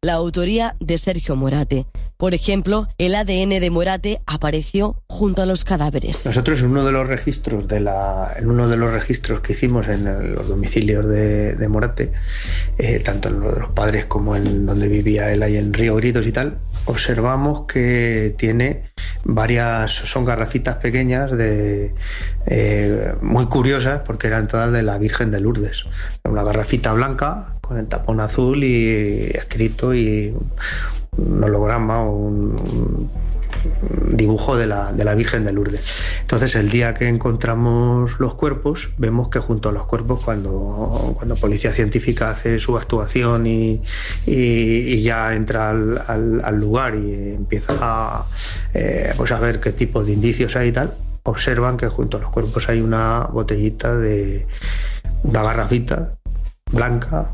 la autoría de Sergio Morate. Por ejemplo, el ADN de Morate apareció junto a los cadáveres. Nosotros en uno de los registros que hicimos en los domicilios de Morate, tanto en los padres como en donde vivía él ahí en Río Gritos y tal, observamos que tiene son garrafitas pequeñas muy curiosas, porque eran todas de la Virgen de Lourdes. Una garrafita blanca con el tapón azul y escrito y un holograma o un dibujo de la Virgen de Lourdes. Entonces, el día que encontramos los cuerpos, vemos que junto a los cuerpos, cuando Policía Científica hace su actuación y ya entra al lugar y empieza a ver qué tipo de indicios hay y tal, observan que junto a los cuerpos hay una botellita de una garrafita blanca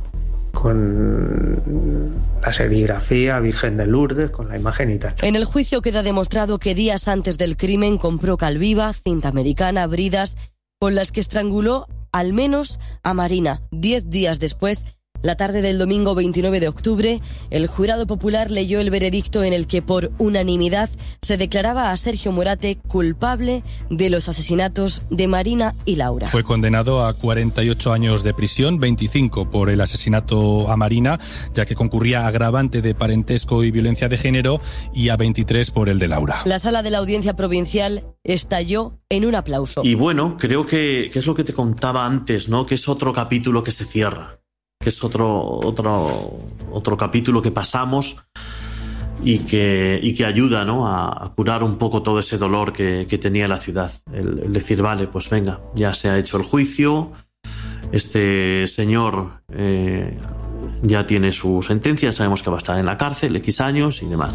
con la serigrafía Virgen de Lourdes, con la imagen y tal. En el juicio queda demostrado que días antes del crimen compró Calviva, cinta americana, bridas, con las que estranguló al menos a Marina. 10 días después, la tarde del domingo 29 de octubre, el jurado popular leyó el veredicto en el que por unanimidad se declaraba a Sergio Morate culpable de los asesinatos de Marina y Laura. Fue condenado a 48 años de prisión, 25 por el asesinato a Marina, ya que concurría agravante de parentesco y violencia de género, y a 23 por el de Laura. La sala de la Audiencia Provincial estalló en un aplauso. Y bueno, creo que es lo que te contaba antes, ¿no? Que es otro capítulo que se cierra. Que es otro capítulo que pasamos y que ayuda, ¿no?, a curar un poco todo ese dolor que tenía la ciudad. El decir, vale, pues venga, ya se ha hecho el juicio, este señor ya tiene su sentencia, sabemos que va a estar en la cárcel X años y demás.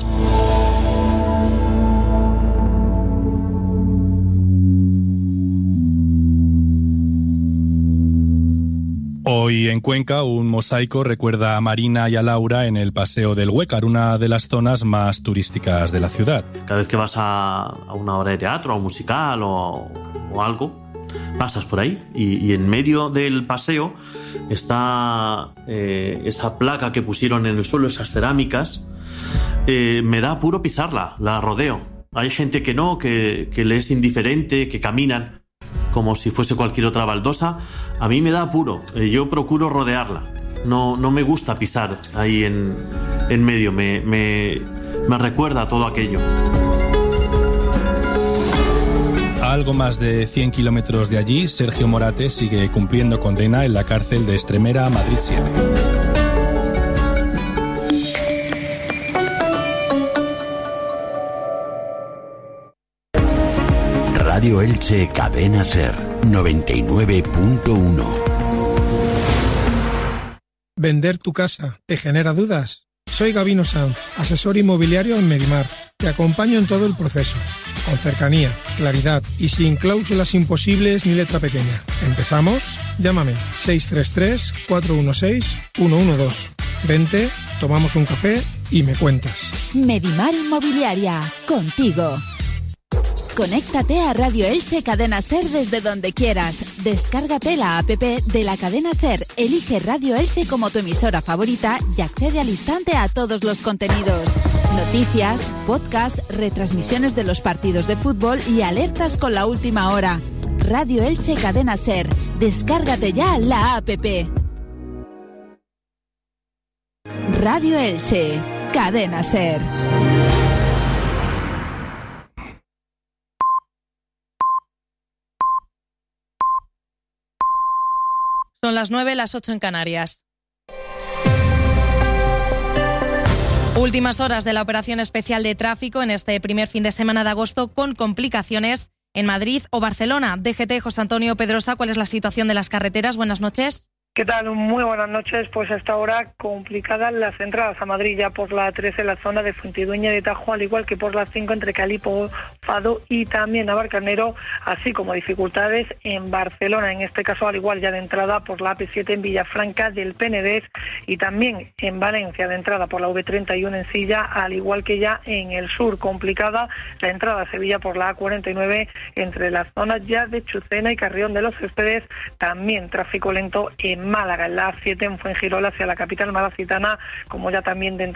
Hoy en Cuenca, un mosaico recuerda a Marina y a Laura en el Paseo del Huécar, una de las zonas más turísticas de la ciudad. Cada vez que vas a una obra de teatro, a un musical o algo, pasas por ahí y en medio del paseo está esa placa que pusieron en el suelo, esas cerámicas. Me da apuro pisarla, la rodeo. Hay gente que no, que le es indiferente, que caminan como si fuese cualquier otra baldosa. A mí me da apuro, yo procuro rodearla, no me gusta pisar ahí en medio, me recuerda a todo aquello. A algo más de 100 kilómetros de allí, Sergio Morate sigue cumpliendo condena en la cárcel de Estremera, Madrid 7. Radio Elche Cadena Ser 99.1. ¿Vender tu casa te genera dudas? Soy Gabino Sanz, asesor inmobiliario en Medimar. Te acompaño en todo el proceso, con cercanía, claridad y sin cláusulas imposibles ni letra pequeña. ¿Empezamos? Llámame 633-416-112. Vente, tomamos un café y me cuentas. Medimar Inmobiliaria, contigo. Conéctate a Radio Elche Cadena Ser desde donde quieras. Descárgate la app de la Cadena Ser, elige Radio Elche como tu emisora favorita y accede al instante a todos los contenidos. Noticias, podcasts, retransmisiones de los partidos de fútbol y alertas con la última hora. Radio Elche Cadena Ser. Descárgate ya la app. Radio Elche Cadena Ser. Son las 9, las 8 en Canarias. Últimas horas de la operación especial de tráfico en este primer fin de semana de agosto, con complicaciones en Madrid o Barcelona. DGT, José Antonio Pedrosa, ¿cuál es la situación de las carreteras? Buenas noches. ¿Qué tal? Muy buenas noches. Pues hasta ahora complicadas las entradas a Madrid, ya por la 13 en la zona de Fuentidueña de Tajo, al igual que por la 5 entre Calipo, Fado y también Navalcarnero, así como dificultades en Barcelona, en este caso al igual ya de entrada por la AP7 en Villafranca del Penedés y también en Valencia de entrada por la V31 en Silla, al igual que ya en el sur. Complicada la entrada a Sevilla por la A49 entre las zonas ya de Chucena y Carrión de los Céspedes, también tráfico lento en Málaga, en la A7 en Fuengirola hacia la capital malacitana, como ya también de